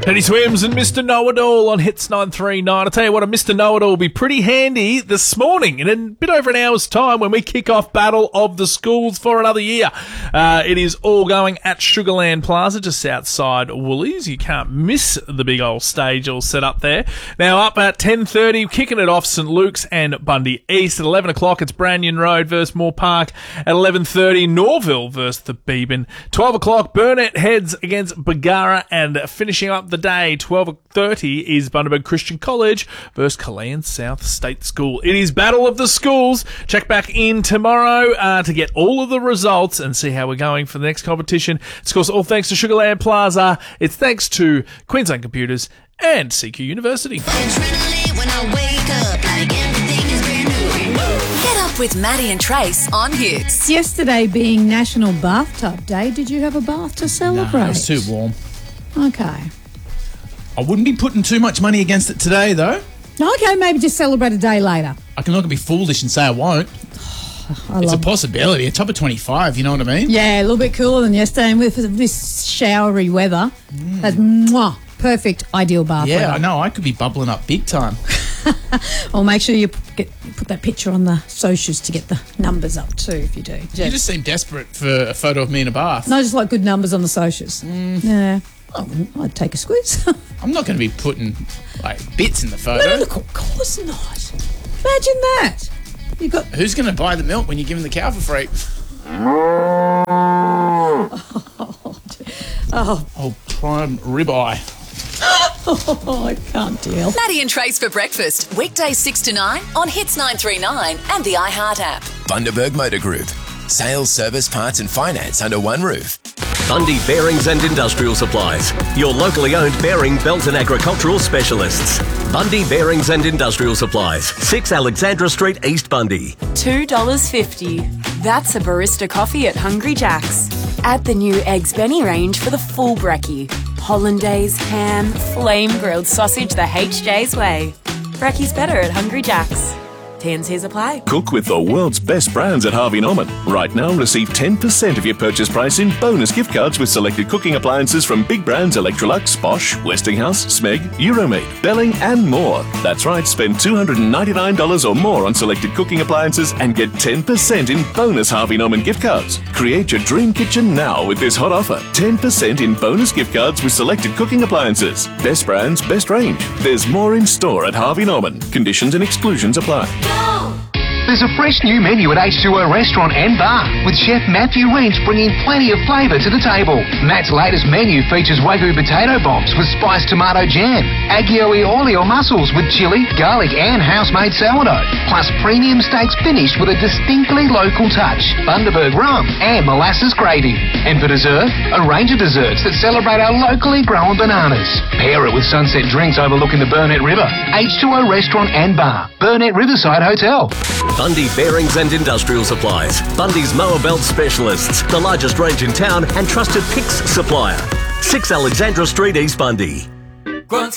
Teddy Swims and Mr. Know-It-All on Hits 939. I tell you what, a Mr. Know-It-All will be pretty handy this morning in a bit over an hour's time when we kick off Battle of the Schools for another year. It is all going at Sugarland Plaza, just outside Woolies. You can't miss the big old stage all set up there. Now up at 10:30, kicking it off, St Luke's and Bundy East. At 11 o'clock, it's Brannion Road versus Moore Park. At 11:30, Norville versus the Beeban. 12 o'clock, Burnett Heads against Bagara, and finishing up the day, 12:30, is Bundaberg Christian College versus Killeen South State School. It is Battle of the Schools. Check back in tomorrow to get all of the results and see how we're going for the next competition. It's, of course, all thanks to Sugarland Plaza. It's thanks to Queensland Computers and CQ University. Get up with Maddie and Trace on Hits. Yesterday being National Bathtub Day, did you have a bath to celebrate? No, it was too warm. Okay. I wouldn't be putting too much money against it today, though. Okay, maybe just celebrate a day later. I'm not going to be foolish and say I won't. It's a possibility. A top of 25, you know what I mean? Yeah, a little bit cooler than yesterday, and with this showery weather, that's perfect, ideal bath weather. Yeah, I know. I could be bubbling up big time. Well, make sure you put that picture on the socials to get the numbers up too, if you do. You just seem desperate for a photo of me in a bath. No, just like good numbers on the socials. Yeah. I'd take a squeeze. I'm not going to be putting bits in the photo. No, of course not. Imagine that. You got. Who's going to buy the milk when you're giving the cow for free? Oh, prime ribeye. Oh, I can't deal. Maddie and Trace for breakfast, weekdays 6 to 9 on Hits 939 and the iHeart app. Bundaberg Motor Group. Sales, service, parts and finance under one roof. Bundy Bearings and Industrial Supplies, your locally owned bearing, belt and agricultural specialists. Bundy Bearings and Industrial Supplies, 6 Alexandra Street, East Bundy. $2.50. That's a barista coffee at Hungry Jack's. Add the new Eggs Benny range for the full brekkie. Hollandaise, ham, flame-grilled sausage the HJ's way. Brekkie's better at Hungry Jack's. T&Cs apply. Cook with the world's best brands at Harvey Norman. Right now, receive 10% of your purchase price in bonus gift cards with selected cooking appliances from big brands Electrolux, Bosch, Westinghouse, Smeg, Euromade, Belling and more. That's right, spend $299 or more on selected cooking appliances and get 10% in bonus Harvey Norman gift cards. Create your dream kitchen now with this hot offer. 10% in bonus gift cards with selected cooking appliances. Best brands, best range. There's more in store at Harvey Norman. Conditions and exclusions apply. There's a fresh new menu at H2O Restaurant and Bar, with Chef Matthew Lynch bringing plenty of flavour to the table. Matt's latest menu features Wagyu potato bombs with spiced tomato jam, Aglio e olio mussels with chili, garlic and house-made sourdough, plus premium steaks finished with a distinctly local touch, Bundaberg rum and molasses gravy. And for dessert, a range of desserts that celebrate our locally grown bananas. Pair it with sunset drinks overlooking the Burnett River. H2O Restaurant and Bar, Burnett Riverside Hotel. Bundy Bearings and Industrial Supplies, Bundy's mower belt specialists, the largest range in town and trusted PIX supplier. 6 Alexandra Street, East Bundy. Grunts